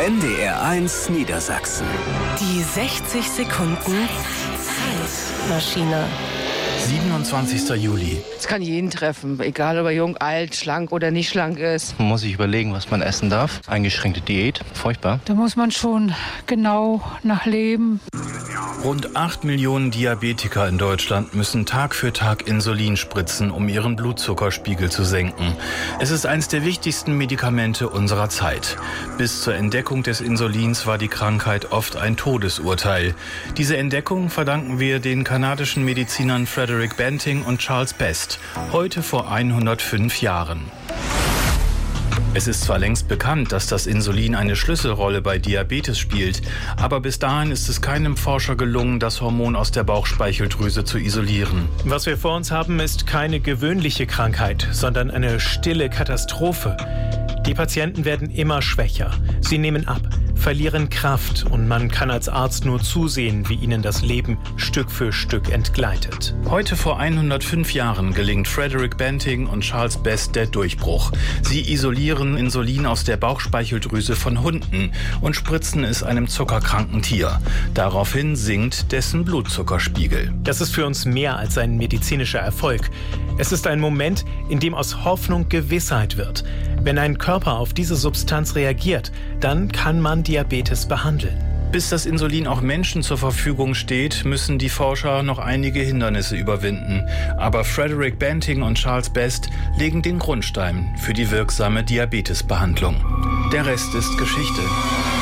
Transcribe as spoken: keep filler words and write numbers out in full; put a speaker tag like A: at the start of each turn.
A: N D R eins Niedersachsen.
B: Die sechzig Sekunden Zeitmaschine.
C: siebenundzwanzigster Juli.
D: Es kann jeden treffen, egal ob er jung, alt, schlank oder nicht schlank ist.
C: Man muss sich überlegen, was man essen darf. Eingeschränkte Diät, furchtbar.
E: Da muss man schon genau nach leben.
F: Rund acht Millionen Diabetiker in Deutschland müssen Tag für Tag Insulin spritzen, um ihren Blutzuckerspiegel zu senken. Es ist eines der wichtigsten Medikamente unserer Zeit. Bis zur Entdeckung des Insulins war die Krankheit oft ein Todesurteil. Diese Entdeckung verdanken wir den kanadischen Medizinern Frederick Banting und Charles Best, heute vor hundertfünf Jahren. Es ist zwar längst bekannt, dass das Insulin eine Schlüsselrolle bei Diabetes spielt, aber bis dahin ist es keinem Forscher gelungen, das Hormon aus der Bauchspeicheldrüse zu isolieren.
G: Was wir vor uns haben, ist keine gewöhnliche Krankheit, sondern eine stille Katastrophe. Die Patienten werden immer schwächer, sie nehmen ab, verlieren Kraft und man kann als Arzt nur zusehen, wie ihnen das Leben Stück für Stück entgleitet.
F: Heute vor hundertfünf Jahren gelingt Frederick Banting und Charles Best der Durchbruch. Sie isolieren Insulin aus der Bauchspeicheldrüse von Hunden und spritzen es einem zuckerkranken Tier. Daraufhin sinkt dessen Blutzuckerspiegel.
G: Das ist für uns mehr als ein medizinischer Erfolg. Es ist ein Moment, in dem aus Hoffnung Gewissheit wird. Wenn ein Körper auf diese Substanz reagiert, dann kann man Diabetes behandeln.
F: Bis das Insulin auch Menschen zur Verfügung steht, müssen die Forscher noch einige Hindernisse überwinden. Aber Frederick Banting und Charles Best legen den Grundstein für die wirksame Diabetesbehandlung. Der Rest ist Geschichte.